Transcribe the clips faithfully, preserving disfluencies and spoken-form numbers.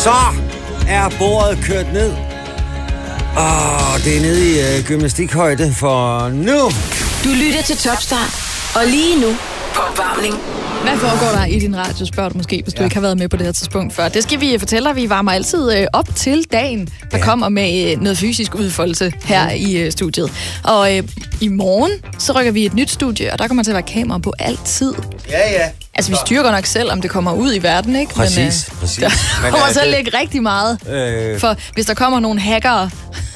Så er bordet kørt ned. Åh, det er nede i uh, gymnastikhøjde for nu. Du lytter til Topstart, og lige nu på opvarmning. Hvad foregår der i din radio, spørger du måske, hvis du ja. ikke har været med på det her tidspunkt før. Det skal vi fortælle dig. Vi varmer altid øh, op til dagen, der ja. kommer med øh, noget fysisk udfoldelse her mm. i øh, studiet. Og øh, i morgen, så rykker vi et nyt studie, og der kommer til at være kamera på altid. Ja, ja. Altså, vi styrer godt nok selv, om det kommer ud i verden, ikke? Præcis, Men, øh, præcis. Der Men, kommer øh, til at det... lægge rigtig meget. Øh... For hvis der kommer nogle hackere...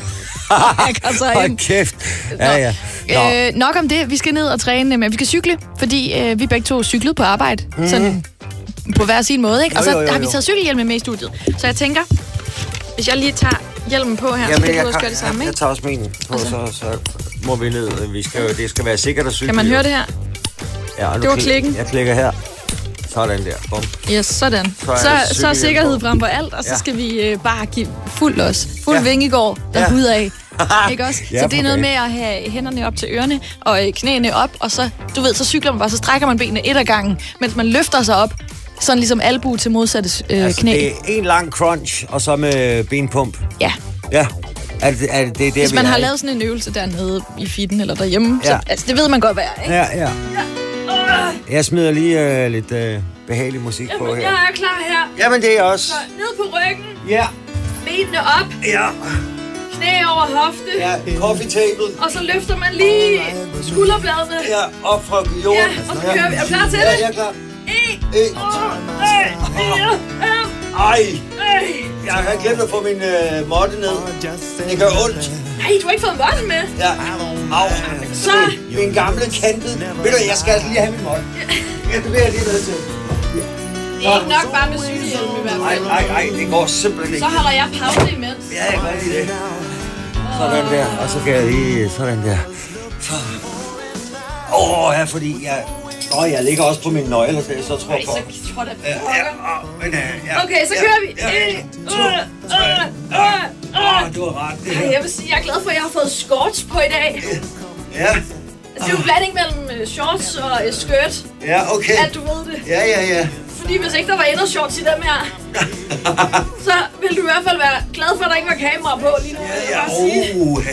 Hold kæft. Ja, ja. Nå. Øh, nok om det. Vi skal ned og træne, men vi skal cykle, fordi øh, vi begge to cyklede på arbejde. Mm. Sådan på hver sin måde, ikke? Og så jo, jo, jo. har vi taget cykelhjelme med i studiet. Så jeg tænker, hvis jeg lige tager hjelmen på her, så kan du også gøre det samme, ikke? Jeg tager også min på, altså. så, så må vi ned. Vi skal, det skal være sikkert at cykle. Kan man høre det her? Ja, det var klikken. Jeg klikker her. Sådan der. Bum. Yes, sådan. Så, så, så er sikkerhed frem på alt, og så ja. skal vi øh, bare give fuld los. Fuld ja. Vingegård derudad. Ja. Ikke også? Ja, så det er noget med at have hænderne op til ørerne, og øh, knæene op, og så, du ved, så cykler man bare, så strækker man benene et ad gangen, mens man løfter sig op, sådan ligesom albue til modsatte øh, altså, knæ. Det er en lang crunch, og så med benpump. Ja. Ja. Er det, er det, det, Hvis man har er, lavet sådan en øvelse dernede i fitten eller derhjemme, ja. så altså, det ved man godt, hvad er, ikke? Ja, ja. ja. Uh. Jeg smider lige øh, lidt øh, behagelig musik Jamen, på her. jeg er klar her. Jamen, det er også. Så ned på ryggen. Ja. Benene op. Ja. Knæ over hofte. Ja, coffee table. Og så løfter man lige skulderbladene. Ja, op fra jorden. Ja, og så kører vi. Er du klar til ja, det? Ja, jeg er klar. En, to, tre, fire, fem. Ej. Jeg har glemt at få min øh, måtte ned. Det gør ondt. Nej, du har ikke fået måtten med. Ja. Au. Så. Min gamle kantede. Ved du, jeg skal altså lige have min måtte. Ja, det bliver jeg lige nødt til. Det er ikke nok bare med cykelhjelm i hvert fald. Nej, nej, nej, det går simpelthen ikke. Så holder jeg pause imens. Ja, jeg gør lige det. Sådan der, og så kan jeg lige sådan der. Åh, oh, ja, fordi jeg... Nå, jeg ligger også på mine nøgler, så jeg så tror på. Nej, så tror jeg da. Ja, ja, ja. Okay, så kører vi. En, to, tre. Åh, du har ret. Det her. Jeg vil sige, jeg er glad for, at jeg har fået shorts på i dag. Ja. Altså, det er jo en blanding mellem shorts og skirt. Ja, okay. At du ved det. Ja, ja, ja. Fordi hvis ikke der var endnu shorts i dem her, så ville du i hvert fald være glad for, at der ikke var kamera på lige nu. Ja, ja. Uh. Uh.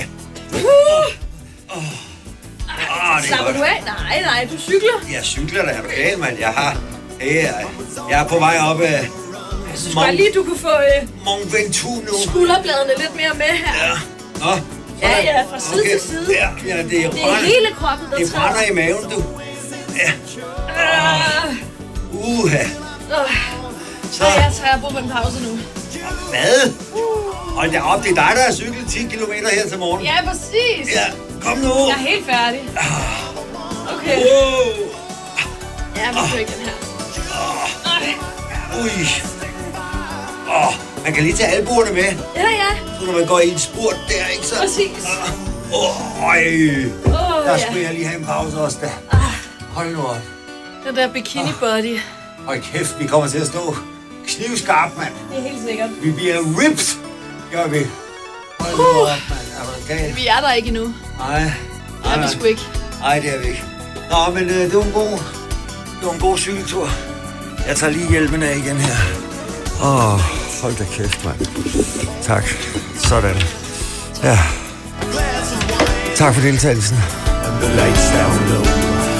Ej, slapper du af? Nej, nej, du cykler. Jeg cykler da, er du gal, mand. Jeg har... Jeg, jeg er på vej op af... Jeg synes bare lige, du kunne få øh, Mont Ventoux skulderbladene lidt mere med her. Ja. Nå. Ja, ja, fra side okay. til side. Ja, ja, det er, det er hele kroppen, der det træder. Det brænder i maven, du. Ja. Uh. Uh. Så jeg tager på en pause nu. Hvad? Hold da op, det er dig, der har cyklet ti kilometer her til morgen. Ja, præcis. Ja, kom nu. Jeg er helt færdig. Okay. Wow. Ja, vi kører ikke den her. Ui. Åh, man kan lige tage albuerne med. Ja, ja. Så når man går i en spurt der, ikke så? Præcis. Åh, øj. Oh, der ja. skulle jeg lige have en pause også der. Hold nu op. Den der bikini body. Hold kæft, vi kommer til at stå knivskarpt, mand. Det er helt sikkert. Vi bliver ripped, gør vi. Hold nu uh. op, mand. Er vi er der ikke endnu. Nej. Det er vi sgu ikke. Nej, det er vi ikke. Nå, men øh, det var en god, det var en god cykeltur. Jeg tager lige hjælpen af igen her. Åh, oh, hold da kæft, mand. Tak. Sådan. Ja. Tak for deltagelsen.